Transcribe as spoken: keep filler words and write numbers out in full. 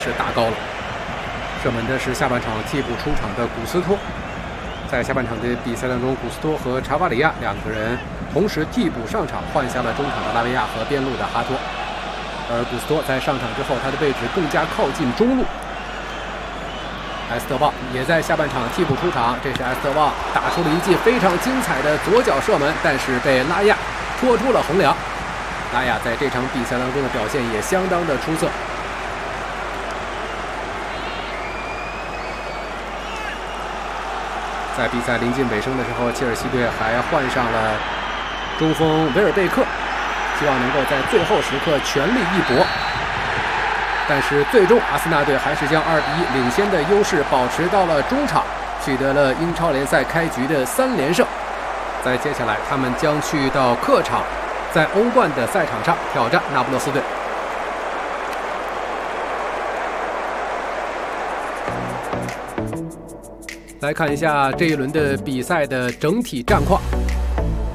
是打高了。射门的是下半场替补出场的古斯托。在下半场的比赛当中，古斯托和查瓦里亚两个人同时替补上场，换下了中场的拉维亚和边路的哈托。而古斯托在上场之后，他的位置更加靠近中路。埃斯特鲍也在下半场替补出场，这是埃斯特鲍打出了一记非常精彩的左脚射门，但是被拉亚拖出了横梁。拉亚在这场比赛当中的表现也相当的出色。在比赛临近尾声的时候，切尔西队还换上了中锋维尔贝克，希望能够在最后时刻全力一搏。但是最终阿森纳队还是将二比一领先的优势保持到了中场，取得了英超联赛开局的三连胜。在接下来他们将去到客场，在欧冠的赛场上挑战那不勒斯队。来看一下这一轮的比赛的整体战况。